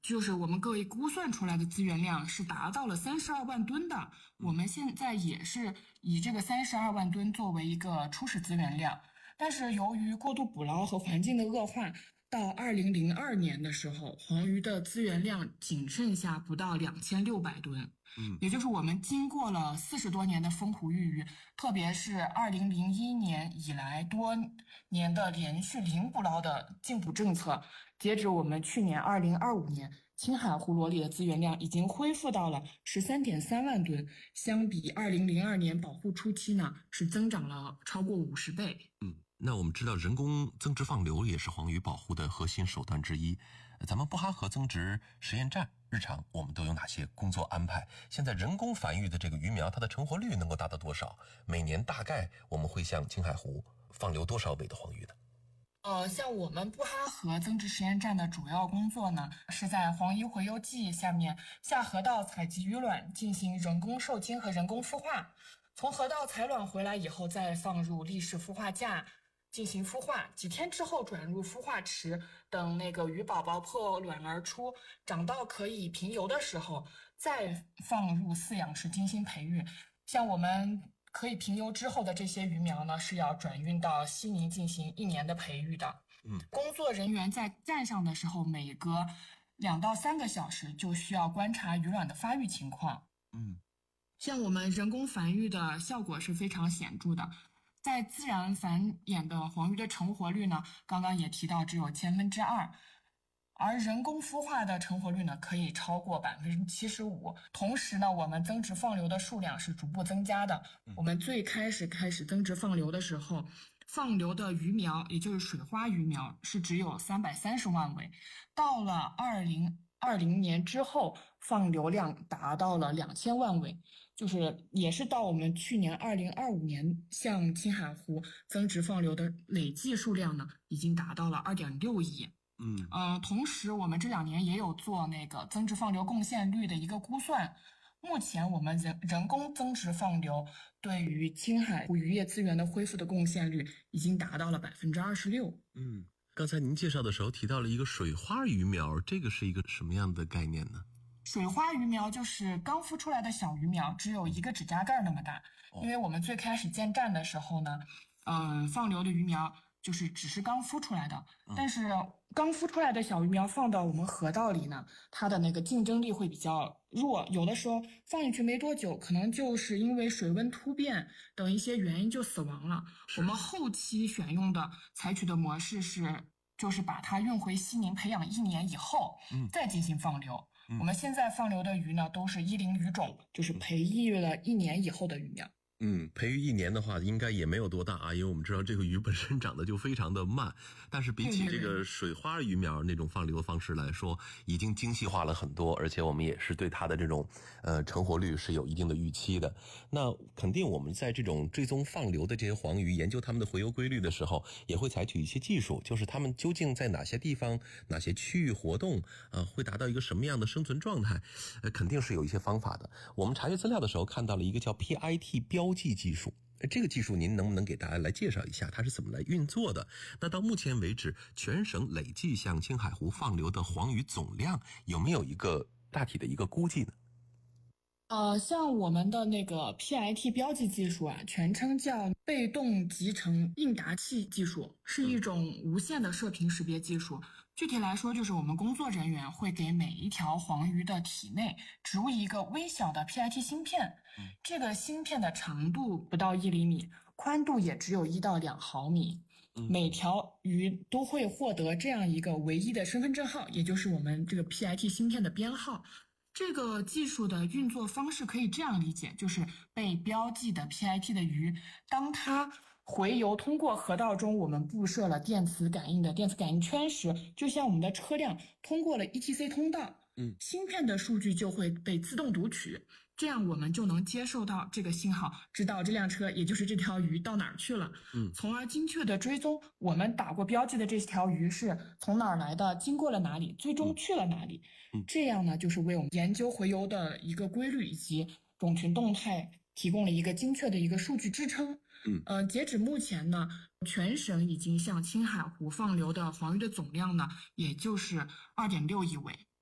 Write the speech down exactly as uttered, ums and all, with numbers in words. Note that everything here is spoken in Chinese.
就是我们各位估算出来的资源量是达到了三十二万吨的。我们现在也是以这个三十二万吨作为一个初始资源量，但是由于过度捕捞和环境的恶化，到二零零二年的时候，黄鱼的资源量仅剩下不到两千六百吨。 嗯， 也就是我们经过了四十多年的风捕育鱼，特别是二零零一年以来多年的连续零捕捞的禁捕政策，截止我们去年二零二五年，青海湖螺里的资源量已经恢复到了十三点三万吨，相比二零零二年保护初期呢，是增长了超过五十倍。 嗯。那我们知道人工增殖放流也是黄鱼保护的核心手段之一，咱们布哈河增殖实验站日常我们都有哪些工作安排？现在人工繁育的这个鱼苗它的成活率能够达到多少？每年大概我们会向青海湖放流多少尾的黄鱼的？ 呃，像我们布哈河增殖实验站的主要工作呢，是在黄鱼洄游季下面下河道采集鱼卵，进行人工受精和人工孵化。从河道采卵回来以后，再放入立式孵化架进行孵化，几天之后转入孵化池，等那个鱼宝宝破卵而出，长到可以平游的时候，再放入饲养池进行培育。像我们可以平游之后的这些鱼苗呢，是要转运到西宁进行一年的培育的。 嗯， 工作人员在站上的时候，每隔两到三个小时就需要观察鱼卵的发育情况。 嗯， 像我们人工繁育的效果是非常显著的。在自然繁衍的黄鱼的成活率呢，刚刚也提到只有千分之二，而人工孵化的成活率呢，可以超过百分之七十五。同时呢，我们增殖放流的数量是逐步增加的。我们最开始开始增殖放流的时候，放流的鱼苗，也就是水花鱼苗，是只有三百三十万尾。到了二零二零年之后，放流量达到了两千万尾。就是也是到我们去年二零二五年向青海湖增殖放流的累计数量呢，已经达到了二点六亿。 嗯， 呃，同时我们这两年也有做那个增殖放流贡献率的一个估算。目前我们人人工增殖放流对于青海湖渔业资源的恢复的贡献率已经达到了百分之二十六。 嗯，刚才您介绍的时候提到了一个水花鱼苗，这个是一个什么样的概念呢？ 水花鱼苗就是刚孵出来的小鱼苗，只有一个指甲盖那么大。因为我们最开始建站的时候呢，嗯、呃，放流的鱼苗就是只是刚孵出来的，但是刚孵出来的小鱼苗放到我们河道里呢，它的那个竞争力会比较弱，有的时候放进去没多久，可能就是因为水温突变等一些原因就死亡了。我们后期选用的采取的模式是，就是把它运回西宁培养一年以后，嗯，再进行放流。嗯、我们现在放流的鱼呢，都是一龄鱼种，就是培育了一年以后的鱼苗。 嗯，培育一年的话应该也没有多大啊，因为我们知道这个鱼本身长得就非常的慢，但是比起这个水花鱼苗那种放流方式来说，已经精细化了很多，而且我们也是对它的这种呃成活率是有一定的预期的。那肯定我们在这种追踪放流的这些黄鱼，研究它们的洄游规律的时候，也会采取一些技术，就是它们究竟在哪些地方哪些区域活动啊、呃，会达到一个什么样的生存状态，呃，肯定是有一些方法的。我们查阅资料的时候看到了一个叫 P I T 标记技术，这个技术您能不能给大家来介绍一下它是怎么来运作的？那到目前为止，全省累计向青海湖放流的黄鱼总量有没有一个大体的一个估计呢？ 呃，像我们的那个 P I T 标记技术啊，全称叫被动集成应答器技术，是一种无线的射频识别技术。具体来说，就是我们工作人员会给每一条黄鱼的体内植入一个微小的 P I T 芯片，这个芯片的长度不到一厘米，宽度也只有一到两毫米。每条鱼都会获得这样一个唯一的身份证号，也就是我们这个 P I T 芯片的编号。这个技术的运作方式可以这样理解，就是被标记的 P I T 的鱼，当它洄游通过河道中我们布设了电磁感应的电磁感应圈时，就像我们的车辆通过了 E T C 通道，嗯，芯片的数据就会被自动读取，这样我们就能接受到这个信号，知道这辆车也就是这条鱼到哪儿去了，嗯，从而精确的追踪我们打过标记的这条鱼是从哪儿来的，经过了哪里，最终去了哪里。嗯，这样呢，就是为我们研究洄游的一个规律以及种群动态提供了一个精确的一个数据支撑。嗯，呃，截止目前呢，全省已经向青海湖放流的黄鱼的总量呢，也就是二点六亿尾。